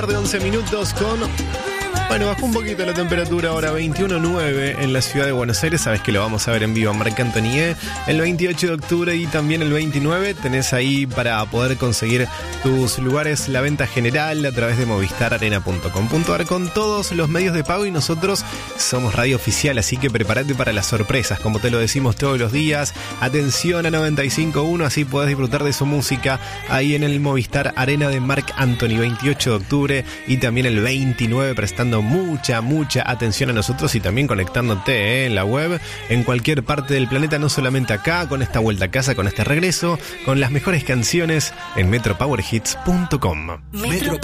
De 11 minutos con... Bueno, bajó un poquito la temperatura ahora, 21.9 en la ciudad de Buenos Aires. Sabes que lo vamos a ver en vivo en Marc Anthony el 28 de octubre y también el 29. Tenés ahí para poder conseguir tus lugares la venta general a través de movistararena.com.ar con todos los medios de pago, y nosotros somos radio oficial, así que prepárate para las sorpresas, como te lo decimos todos los días. Atención a 95.1, así podés disfrutar de su música ahí en el Movistar Arena de Marc Anthony, 28 de octubre y también el 29, prestando mucha atención a nosotros y también conectándote en la web, en cualquier parte del planeta, no solamente acá, con esta vuelta a casa, con este regreso, con las mejores canciones en metropowerhits.com.